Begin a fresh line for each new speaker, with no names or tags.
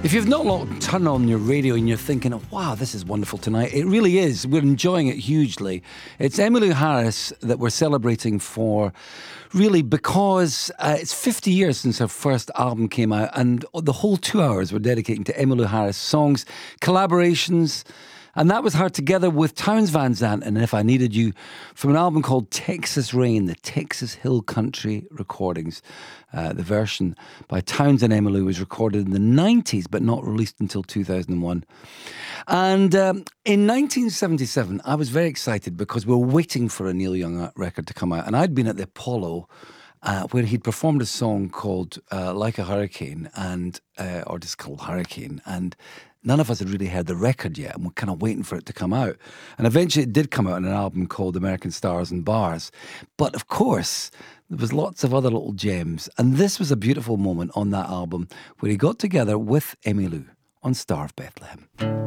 If you've not turned on your radio and you're thinking, wow, this is wonderful tonight, it really is. We're enjoying it hugely. It's Emmylou Harris that we're celebrating for, really, because it's 50 years since her first album came out, and the whole 2 hours we're dedicating to Emmylou Harris songs, collaborations. And that was her together with Townes Van Zandt and If I Needed You from an album called Texas Rain, the Texas Hill Country Recordings. The version by Townes and Emmylou was recorded in the 90s, but not released until 2001. And in 1977, I was very excited because we were waiting for a Neil Young record to come out. And I'd been at the Apollo where he'd performed a song called Like a Hurricane, and or just called Hurricane. And none of us had really heard the record yet, and we're kind of waiting for it to come out. And eventually it did come out in an album called American Stars and Bars. But of course, there was lots of other little gems. And this was a beautiful moment on that album where he got together with Emmylou on Star of Bethlehem.